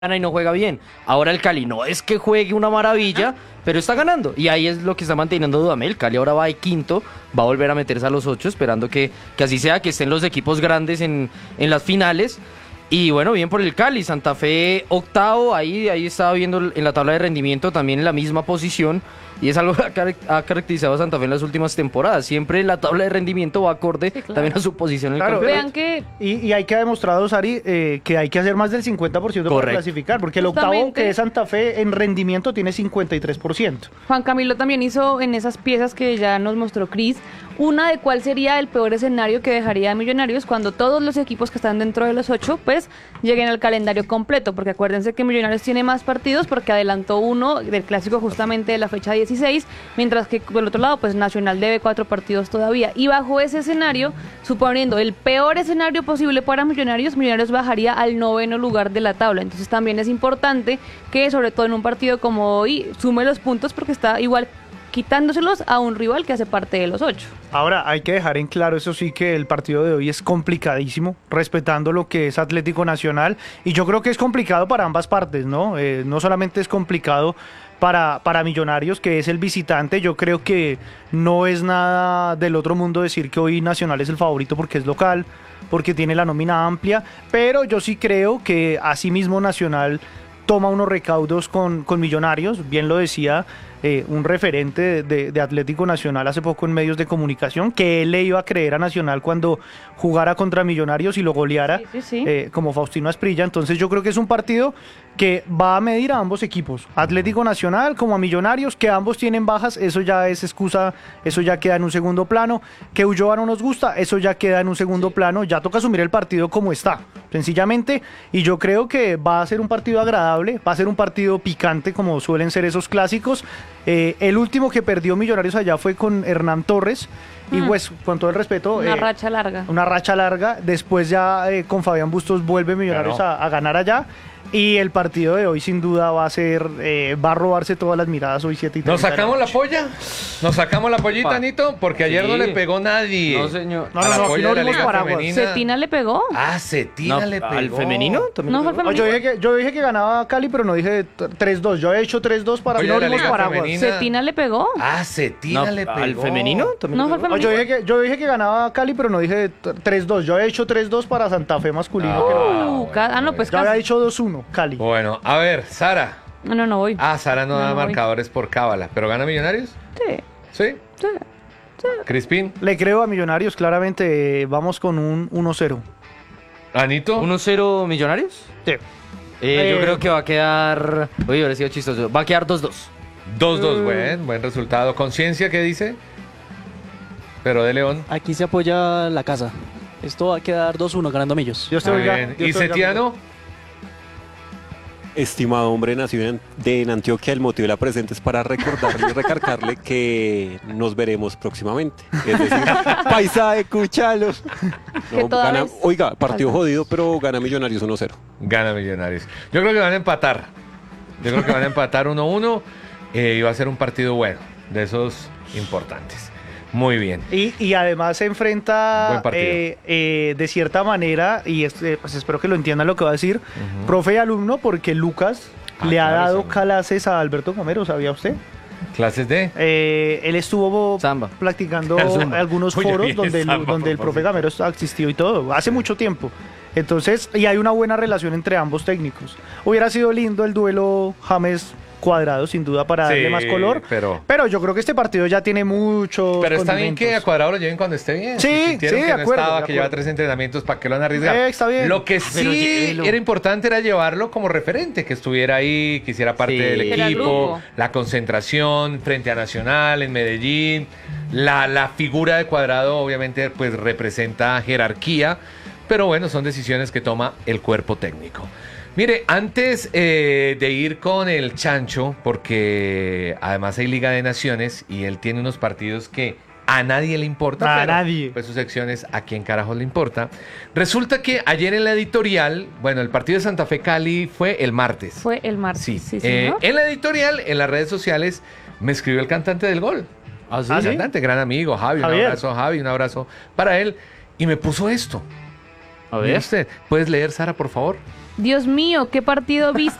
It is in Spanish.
gana y no juega bien. Ahora el Cali no es que juegue una maravilla, pero está ganando. Y ahí es lo que está manteniendo Dudamel. Cali ahora va de quinto, va a volver a meterse a los 8, esperando que así sea, que estén los equipos grandes en las finales. Y bueno, bien por el Cali. Santa Fe octavo, ahí estaba viendo en la tabla de rendimiento también en la misma posición. Y es algo que ha caracterizado a Santa Fe en las últimas temporadas. Siempre la tabla de rendimiento va acorde también a su posición en el campeonato. Vean que... Y hay que ha demostrado, Sari, que hay que hacer más del 50% para clasificar, porque el octavo, que es Santa Fe, en rendimiento tiene 53%. Juan Camilo también hizo en esas piezas que ya nos mostró Cris, una de cuál sería el peor escenario que dejaría a Millonarios cuando todos los equipos que están dentro de los 8, pues, lleguen al calendario completo, porque acuérdense que Millonarios tiene más partidos porque adelantó uno del clásico justamente de la fecha 16, mientras que del otro lado, pues, Nacional debe 4 partidos todavía. Y bajo ese escenario, suponiendo el peor escenario posible para Millonarios, Millonarios bajaría al 9º lugar de la tabla. Entonces también es importante que, sobre todo en un partido como hoy, sume los puntos porque está igual quitándoselos a un rival que hace parte de los 8. Ahora, hay que dejar en claro, eso sí, que el partido de hoy es complicadísimo, respetando lo que es Atlético Nacional, y yo creo que es complicado para ambas partes, ¿no? No solamente es complicado para Millonarios, que es el visitante. Yo creo que no es nada del otro mundo decir que hoy Nacional es el favorito porque es local, porque tiene la nómina amplia, pero yo sí creo que asimismo Nacional toma unos recaudos con Millonarios, bien lo decía un referente de Atlético Nacional hace poco en medios de comunicación, que él le iba a creer a Nacional cuando jugara contra Millonarios y lo goleara, como Faustino Asprilla. Entonces yo creo que es un partido que va a medir a ambos equipos, Atlético Nacional como a Millonarios, que ambos tienen bajas, eso ya es excusa, eso ya queda en un segundo plano. Que Ulloa no nos gusta, eso ya queda en un segundo plano, ya toca asumir el partido como está, sencillamente, y yo creo que va a ser un partido agradable, va a ser un partido picante como suelen ser esos clásicos. El último que perdió Millonarios allá fue con Hernán Torres, y pues con todo el respeto, una racha larga. Una racha larga. Después ya con Fabián Bustos vuelve Millonarios a ganar allá. Y el partido de hoy sin duda va a ser, va a robarse todas las miradas hoy 7:30. ¿Nos sacamos la polla? ¿Nos sacamos la pollita, Anito? Porque ayer no le pegó nadie. No, señor. A la polla de la Liga Femenina. ¿Cetina le pegó? Ah, Cetina le pegó. ¿Al femenino? No, fue femenino. Yo dije que ganaba Cali, pero no dije 3-2. Yo he hecho 3-2 para Paraguas. ¿Cetina le pegó? Ah, Cetina le pegó. ¿Al femenino? No, fue femenino. Yo dije que ganaba Cali, pero no dije 3-2. Yo he hecho 3-2 para Santa Fe masculino. No, pues yo había dicho 2-1, Cali. Bueno, a ver, Sara. No voy. Ah, Sara no da marcadores por cábala. ¿Pero gana Millonarios? Sí. ¿Sí? Sí. ¿Crispín? Le creo a Millonarios, claramente. Vamos con un 1-0. ¿Anito? ¿1-0 Millonarios? Sí. Yo creo que va a quedar... Oye, ahora sí chistoso. Va a quedar 2-2. 2-2, buen resultado. ¿Conciencia qué dice? Pero de León. Aquí se apoya la casa. Esto va a quedar 2-1 ganando Millos. Muy bien. ¿Y Setiano? Estimado hombre nacido en Antioquia, el motivo de la presente es para recordarle y recargarle que nos veremos próximamente. Es decir, paisa de Cuchalos. Oiga, partido jodido, pero gana Millonarios 1-0. Gana Millonarios. Yo creo que van a empatar. 1-1. Y va a ser un partido bueno, de esos importantes. Muy bien. Y además se enfrenta de cierta manera, y pues espero que lo entiendan lo que va a decir, profe y alumno, porque Lucas le ha dado clases a Alberto Gamero, ¿sabía usted? ¿Clases de? Él estuvo practicando algunos foros donde el profe Gamero ha existido y todo, hace mucho tiempo. Entonces, y hay una buena relación entre ambos técnicos. Hubiera sido lindo el duelo James Cuadrado, sin duda, para darle más color. Pero yo creo que este partido ya tiene mucho. Pero está bien que a Cuadrado lo lleven cuando esté bien. Sí, que de no acuerdo, estaba, que lleva 3 entrenamientos, ¿para qué lo van a arriesgar? Está bien. Lo que sí era importante era llevarlo como referente, que estuviera ahí, que hiciera parte del equipo, la concentración frente a Nacional en Medellín. La figura de Cuadrado obviamente pues representa jerarquía, pero bueno, son decisiones que toma el cuerpo técnico. Mire, antes de ir con el Chancho, porque además hay Liga de Naciones y él tiene unos partidos que a nadie le importa. Nadie. Pues sus secciones, ¿a quién carajos le importa? Resulta que ayer en la editorial, bueno, el partido de Santa Fe Cali fue el martes. Fue el martes, sí, en la editorial, en las redes sociales, me escribió el cantante del gol. ¿Ah, sí? El cantante, gran amigo, Javi. Un abrazo, Javi, un abrazo para él. Y me puso esto. A ver. Usted, ¿puedes leer, Sara, por favor? Dios mío, ¿qué partido viste?